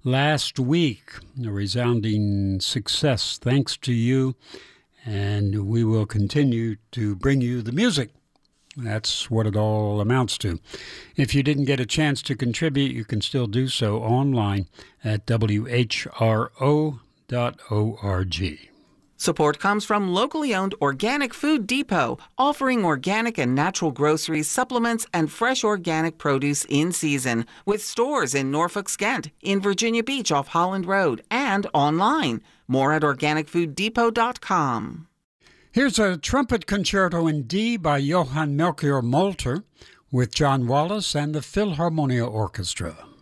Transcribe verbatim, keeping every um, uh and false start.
last week. A resounding success thanks to you, and we will continue to bring you the music. That's what it all amounts to. If you didn't get a chance to contribute, you can still do so online at w h r o dot org. Support comes from locally owned Organic Food Depot, offering organic and natural groceries, supplements, and fresh organic produce in season, with stores in Norfolk, Skent, in Virginia Beach off Holland Road, and online. More at organic food depot dot com. Here's a trumpet concerto in D by Johann Melchior Molter with John Wallace and the Philharmonia Orchestra.